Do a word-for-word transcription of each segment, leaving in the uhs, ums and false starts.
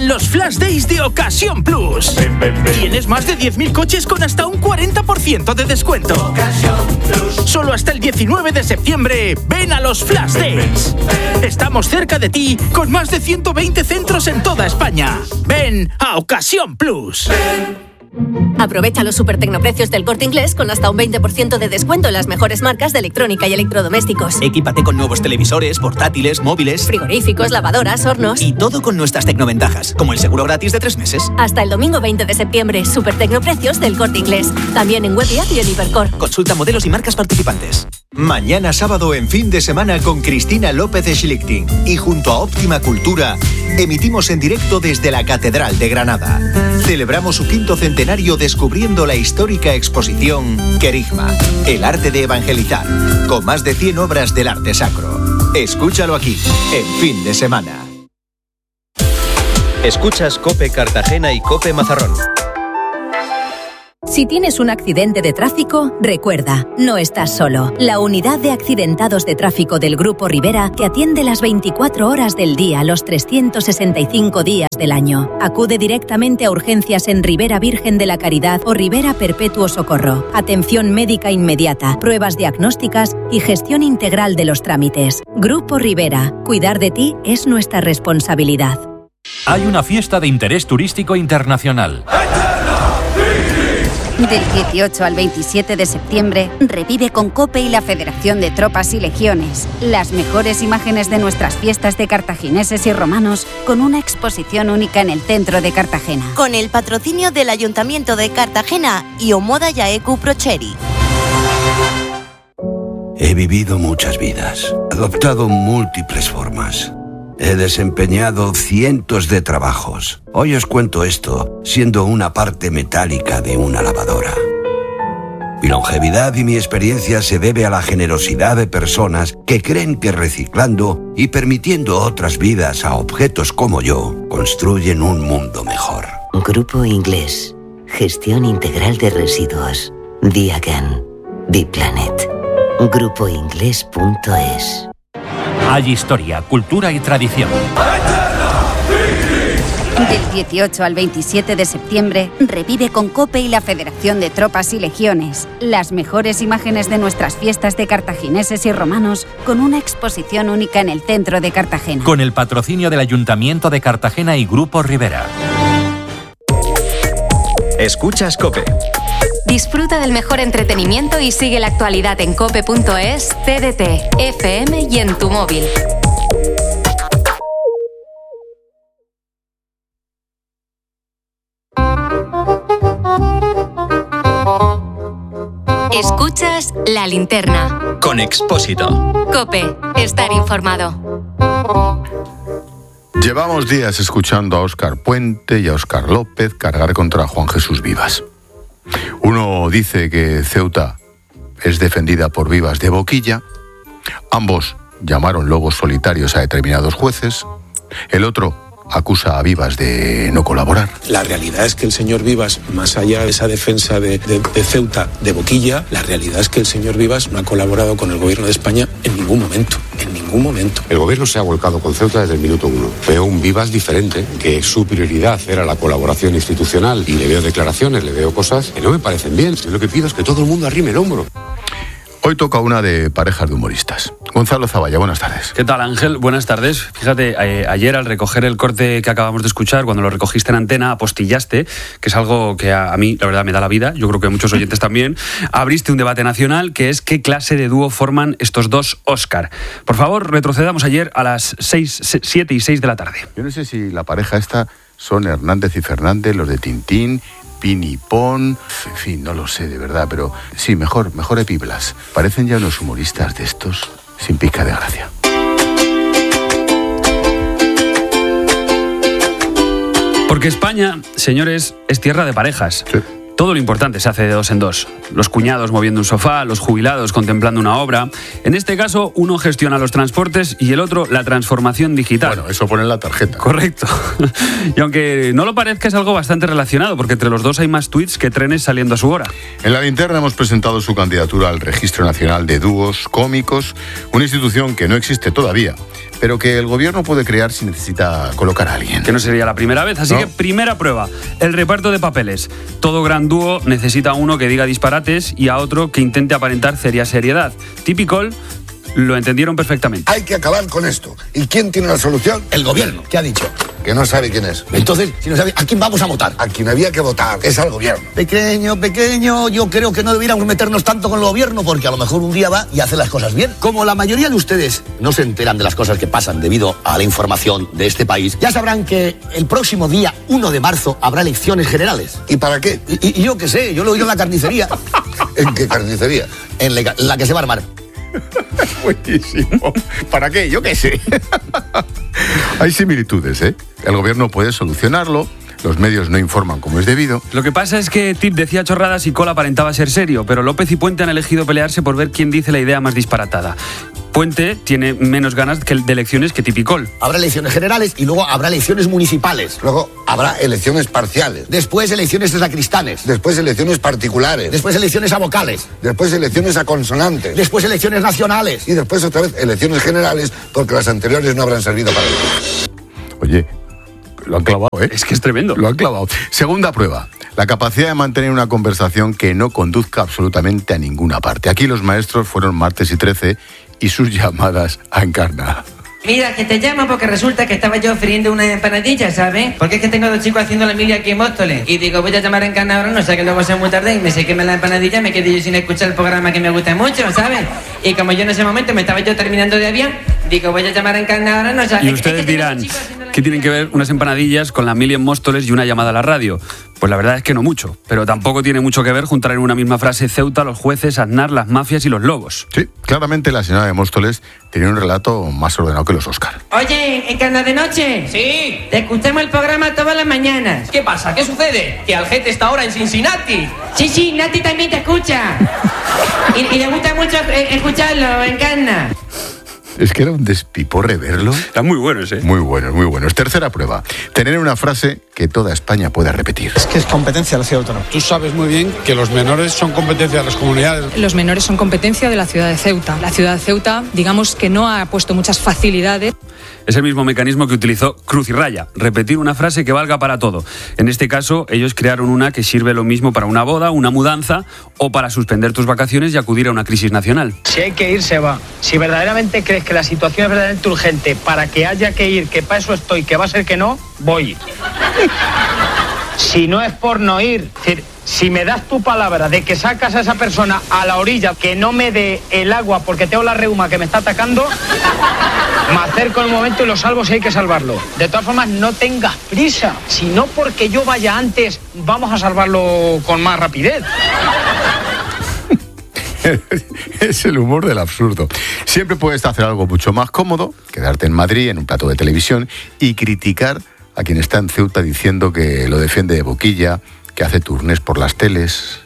los Flash Days de Ocasión Plus. Ven, ven, ven. Tienes más de diez mil coches con hasta un cuarenta por ciento de descuento. Ocasión Plus. Solo hasta el diecinueve de septiembre, ven a los Flash Days. Estamos cerca de ti con más de ciento veinte centros en toda España. Ven a Ocasión Plus. Ven. Aprovecha los super tecnoprecios del Corte Inglés con hasta un veinte por ciento de descuento en las mejores marcas de electrónica y electrodomésticos. Equípate con nuevos televisores, portátiles, móviles, frigoríficos, lavadoras, hornos. Y todo con nuestras tecnoventajas, como el seguro gratis de tres meses. Hasta el domingo veinte de septiembre, super tecnoprecios del Corte Inglés. También en web y app y en Hipercor. Consulta modelos y marcas participantes. Mañana sábado en Fin de Semana con Cristina López de Schlichting y junto a Óptima Cultura emitimos en directo desde la Catedral de Granada. Celebramos su quinto centenario descubriendo la histórica exposición Querigma, el arte de evangelizar, con más de cien obras del arte sacro. Escúchalo aquí, en Fin de Semana. Escuchas COPE Cartagena y COPE Mazarrón. Si tienes un accidente de tráfico, recuerda, no estás solo. La unidad de accidentados de tráfico del Grupo Rivera te atiende las veinticuatro horas del día, los trescientos sesenta y cinco días del año. Acude directamente a urgencias en Rivera Virgen de la Caridad o Rivera Perpetuo Socorro. Atención médica inmediata, pruebas diagnósticas y gestión integral de los trámites. Grupo Rivera, cuidar de ti es nuestra responsabilidad. Hay una fiesta de interés turístico internacional. Del dieciocho al veintisiete de septiembre, revive con COPE y la Federación de Tropas y Legiones las mejores imágenes de nuestras fiestas de cartagineses y romanos con una exposición única en el centro de Cartagena. Con el patrocinio del Ayuntamiento de Cartagena y Omoda Yaeku Procheri. He vivido muchas vidas, adoptado múltiples formas. He desempeñado cientos de trabajos. Hoy os cuento esto, siendo una parte metálica de una lavadora. Mi longevidad y mi experiencia se debe a la generosidad de personas que creen que reciclando y permitiendo otras vidas a objetos como yo, construyen un mundo mejor. Grupo Inglés. Gestión integral de residuos. Diagan. Biplanet. grupo inglés punto es. Hay historia, cultura y tradición. Del dieciocho al veintisiete de septiembre, revive con COPE y la Federación de Tropas y Legiones las mejores imágenes de nuestras fiestas de cartagineses y romanos con una exposición única en el centro de Cartagena. Con el patrocinio del Ayuntamiento de Cartagena y Grupo Rivera. Escuchas COPE. Disfruta del mejor entretenimiento y sigue la actualidad en cope punto es, T D T, F M y en tu móvil. Escuchas La Linterna. Con Expósito. COPE, estar informado. Llevamos días escuchando a Óscar Puente y a Óscar López cargar contra Juan Jesús Vivas. Uno dice que Ceuta es defendida por Vivas de boquilla. Ambos llamaron lobos solitarios a determinados jueces. El otro acusa a Vivas de no colaborar. La realidad es que el señor Vivas, más allá de esa defensa de, de, de Ceuta de boquilla, la realidad es que el señor Vivas no ha colaborado con el gobierno de España en ningún momento, en ningún momento. El gobierno se ha volcado con Ceuta desde el minuto uno. Veo un Vivas diferente, que su prioridad era la colaboración institucional y le veo declaraciones, le veo cosas que no me parecen bien. Yo lo que pido es que todo el mundo arrime el hombro. Hoy toca una de parejas de humoristas. Gonzalo Zavalla, buenas tardes. ¿Qué tal, Ángel? Buenas tardes. Fíjate, eh, ayer al recoger el corte que acabamos de escuchar, cuando lo recogiste en antena, apostillaste, que es algo que a, a mí, la verdad, me da la vida, yo creo que a muchos oyentes también, abriste un debate nacional que es qué clase de dúo forman estos dos Óscar. Por favor, retrocedamos ayer a las seis, siete y seis de la tarde. Yo no sé si la pareja esta son Hernández y Fernández, los de Tintín, Pinipón, en fin, no lo sé de verdad, pero sí, mejor, mejor Epiblas. Parecen ya unos humoristas de estos sin pizca de gracia. Porque España, señores, es tierra de parejas. Sí. Todo lo importante se hace de dos en dos. Los cuñados moviendo un sofá, los jubilados contemplando una obra. En este caso, uno gestiona los transportes y el otro la transformación digital. Bueno, eso pone en la tarjeta. Correcto. Y aunque no lo parezca, es algo bastante relacionado, porque entre los dos hay más tuits que trenes saliendo a su hora. En La Linterna hemos presentado su candidatura al Registro Nacional de Dúos Cómicos, una institución que no existe todavía, pero que el gobierno puede crear si necesita colocar a alguien. Que no sería la primera vez, así ¿no? que primera prueba, el reparto de papeles. Todo gran dúo necesita a uno que diga disparates y a otro que intente aparentar seria seriedad. Typical lo entendieron perfectamente. Hay que acabar con esto. ¿Y quién tiene la solución? El gobierno. ¿Qué ha dicho? Que no sabe quién es. Entonces, si no sabe, ¿a quién vamos a votar? A quien había que votar, es al gobierno. Pequeño, pequeño, yo creo que no deberíamos meternos tanto con el gobierno porque a lo mejor un día va y hace las cosas bien. Como la mayoría de ustedes no se enteran de las cosas que pasan debido a la información de este país, ya sabrán que el próximo día uno de marzo habrá elecciones generales. ¿Y para qué? Y, y yo qué sé, yo lo oigo en la carnicería. ¿En qué carnicería? En la, la que se va a armar. Buenísimo. ¿Para qué? Yo qué sé. Hay similitudes, ¿eh? El gobierno puede solucionarlo, los medios no informan como es debido. Lo que pasa es que Tip decía chorradas y Coll aparentaba ser serio, pero López y Puente han elegido pelearse por ver quién dice la idea más disparatada. Puente tiene menos ganas de elecciones que Tip y Coll. Habrá elecciones generales y luego habrá elecciones municipales. Luego habrá elecciones parciales. Después elecciones de sacristanes. Después elecciones particulares. Después elecciones a vocales. Después elecciones a consonantes. Después elecciones nacionales. Y después otra vez elecciones generales porque las anteriores no habrán servido para nada. Oye, lo han clavado, ¿eh? Es que es tremendo. Lo han clavado. Segunda prueba. La capacidad de mantener una conversación que no conduzca absolutamente a ninguna parte. Aquí los maestros fueron Martes y Trece y sus llamadas a Encarna. Mira, que te llamo porque resulta que estaba yo friendo una empanadilla, ¿sabes? Porque es que tengo dos chicos haciendo la mili aquí en Móstoles. Y digo, voy a llamar a Encarna ahora, no sé, que luego sea muy tarde y me se queme la empanadilla, me quedé yo sin escuchar el programa que me gusta mucho, ¿sabes? Y como yo en ese momento me estaba yo terminando de avión, digo, voy a llamar a Encarna ahora, no sé. Y ustedes dirán, ¿qué tienen que ver unas empanadillas con la mili en Móstoles y una llamada a la radio? Pues la verdad es que no mucho, pero tampoco tiene mucho que ver juntar en una misma frase Ceuta, los jueces, Aznar, las mafias y los lobos. Sí, claramente la señora de Móstoles tenía un relato más ordenado que los Oscar. Oye, ¿Encarna de noche? Sí. Te escuchamos el programa todas las mañanas. ¿Qué pasa? ¿Qué sucede? Que Algete está ahora en Cincinnati. Sí, sí, Nati también te escucha. y, y le gusta mucho escucharlo, Encarna. Es que era un despiporre verlo. Está muy bueno ese. Muy bueno, muy bueno. Tercera prueba. Tener una frase que toda España pueda repetir. Es que es competencia de la ciudad autónoma. Tú sabes muy bien que los menores son competencia de las comunidades. Los menores son competencia de la ciudad de Ceuta. La ciudad de Ceuta, digamos que no ha puesto muchas facilidades. Es el mismo mecanismo que utilizó Cruz y Raya, repetir una frase que valga para todo. En este caso, ellos crearon una que sirve lo mismo para una boda, una mudanza o para suspender tus vacaciones y acudir a una crisis nacional. Si hay que ir, se va. Si verdaderamente crees que la situación es verdaderamente urgente para que haya que ir, que para eso estoy, que va a ser que no, voy. Si no es por no ir, es decir, si me das tu palabra de que sacas a esa persona a la orilla, que no me dé el agua porque tengo la reuma que me está atacando, me acerco en un momento y lo salvo si hay que salvarlo. De todas formas, no tengas prisa. Si no porque yo vaya antes, vamos a salvarlo con más rapidez. Es el humor del absurdo. Siempre puedes hacer algo mucho más cómodo, quedarte en Madrid en un plato de televisión y criticar a quien está en Ceuta diciendo que lo defiende de boquilla, que hace turnés por las teles.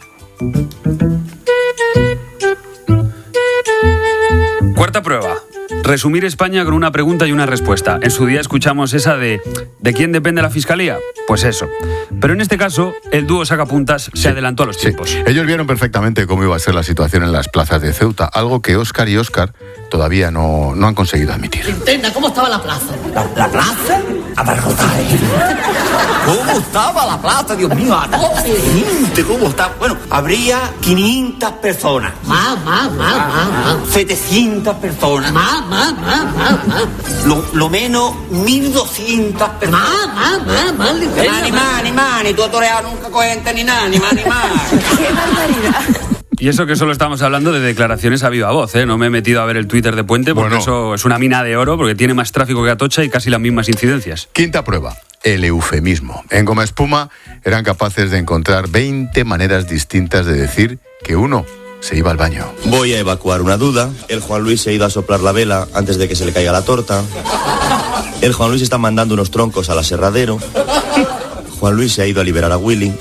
Cuarta prueba. Resumir España con una pregunta y una respuesta. En su día escuchamos esa de ¿de quién depende la fiscalía? Pues eso. Pero en este caso, el dúo Sacapuntas se sí, adelantó a los tiempos. Sí. Ellos vieron perfectamente cómo iba a ser la situación en las plazas de Ceuta, algo que Óscar y Óscar todavía no, no han conseguido admitir. Linterna, ¿cómo estaba la plaza? ¿La, la plaza? Abarrotada. ¿Cómo estaba la plaza, Dios mío? A tope de gente, ¿cómo estaba? Bueno, habría quinientas personas. Más, más, más, más, más. setecientas personas. Más, más, más, más, más. Lo, lo menos mil doscientas personas. Más, más, más, más. Ni más, ni más, ni tu autoridad nunca cohente, ni nada, ni más, ni más. ¡Qué barbaridad! Y eso que solo estamos hablando de declaraciones a viva voz, ¿eh? No me he metido a ver el Twitter de Puente porque bueno, eso es una mina de oro porque tiene más tráfico que Atocha y casi las mismas incidencias. Quinta prueba, el eufemismo. En Goma Espuma eran capaces de encontrar veinte maneras distintas de decir que uno se iba al baño. Voy a evacuar una duda. El Juan Luis se ha ido a soplar la vela antes de que se le caiga la torta. El Juan Luis está mandando unos troncos al aserradero. Juan Luis se ha ido a liberar a Willy.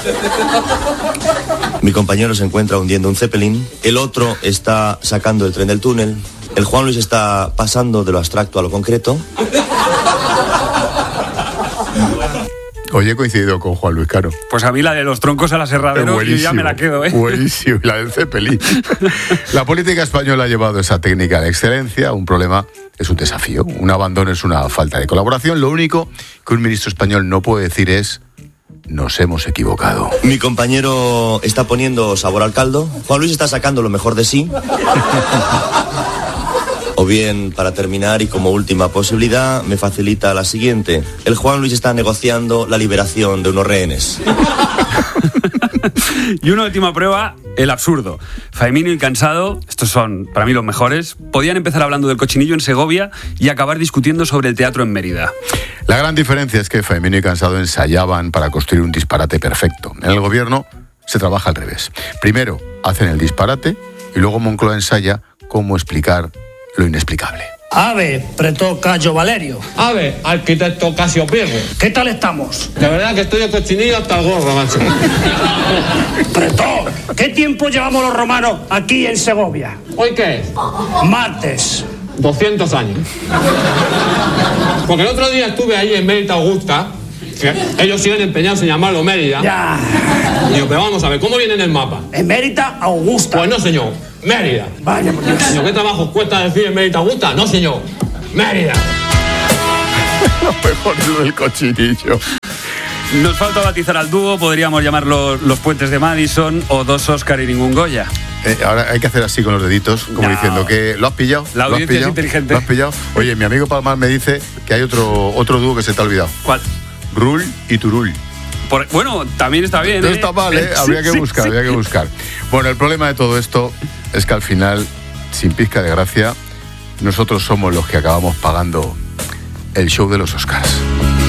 Mi compañero se encuentra hundiendo un Zeppelin. El otro está sacando el tren del túnel. El Juan Luis está pasando de lo abstracto a lo concreto. Hoy he coincidido con Juan Luis Caro. Pues a mí la de los troncos al aserradero yo ya me la quedo, ¿eh? Buenísimo, la del Zeppelin. La política española ha llevado esa técnica a la excelencia, un problema es un desafío. Un abandono es una falta de colaboración. Lo único que un ministro español no puede decir es: nos hemos equivocado. Mi compañero está poniendo sabor al caldo. Juan Luis está sacando lo mejor de sí. O bien, para terminar y como última posibilidad, me facilita la siguiente. El Juan Luis está negociando la liberación de unos rehenes. Y una última prueba, el absurdo. Faemino y Cansado, estos son para mí los mejores, podían empezar hablando del cochinillo en Segovia y acabar discutiendo sobre el teatro en Mérida. La gran diferencia es que Faemino y Cansado ensayaban para construir un disparate perfecto. En el gobierno se trabaja al revés. Primero hacen el disparate y luego Moncloa ensaya cómo explicar lo inexplicable. Ave, Pretó Cayo Valerio. Ave, arquitecto Casio Pirro. ¿Qué tal estamos? De verdad que estoy de cochinillo hasta el gorro, macho. Pretó, ¿qué tiempo llevamos los romanos aquí en Segovia? ¿Hoy qué es? Martes. doscientos años. Porque el otro día estuve ahí en Mérida Augusta, que ellos siguen empeñados en llamarlo Mérida. Ya. Digo, pero vamos a ver, ¿cómo viene en el mapa? En Mérida Augusta. Pues no, señor. Mérida. Vaya, por Dios. Señor, ¿qué trabajo cuesta decir en Mérida Augusta? No, señor. Mérida. Lo mejor es el cochinillo. Nos falta bautizar al dúo, podríamos llamarlo Los Puentes de Madison o Dos Oscar y Ningún Goya. Eh, ahora hay que hacer así con los deditos, como no. diciendo que ¿lo has pillado? La ¿Lo has audiencia pillado? es inteligente. ¿Lo has pillado? Oye, mi amigo Palmar me dice que hay otro, otro dúo que se te ha olvidado. ¿Cuál? Rul y Turul. Por, bueno, también está bien. No ¿eh? está mal, ¿eh? Habría que sí, buscar, sí. habría que buscar. Bueno, el problema de todo esto es que al final, sin pizca de gracia, nosotros somos los que acabamos pagando el show de los Oscars.